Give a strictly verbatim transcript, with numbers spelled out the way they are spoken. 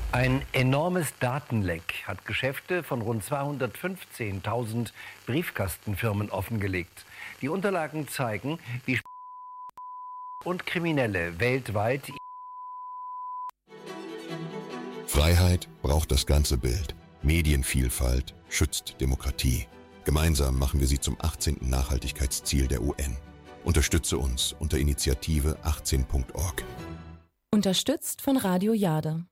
Ein enormes Datenleck hat Geschäfte von rund zweihundertfünfzehntausend Briefkastenfirmen offengelegt. Die Unterlagen zeigen, wie und Kriminelle weltweit. Freiheit braucht das ganze Bild. Medienvielfalt schützt Demokratie. Gemeinsam machen wir sie zum achtzehnten Nachhaltigkeitsziel der U N. Unterstütze uns unter Initiative achtzehn punkt org. Unterstützt von Radio Jade.